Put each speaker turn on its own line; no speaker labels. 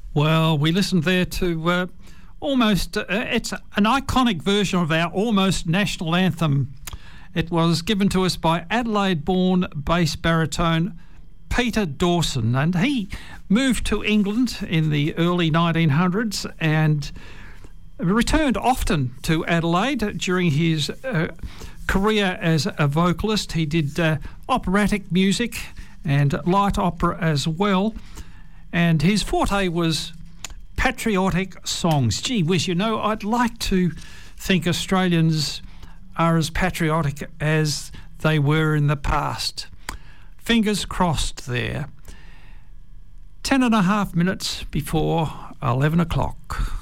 Well, we listened there to it's an iconic version of our almost national anthem. It was given to us by Adelaide-born bass baritone Peter Dawson, and he moved to England in the early 1900s and returned often to Adelaide during his career as a vocalist. He did operatic music and light opera as well, and his forte was patriotic songs. Gee whiz, I'd like to think Australians are as patriotic as they were in the past. Fingers crossed there. 10 and a half minutes before 11 o'clock.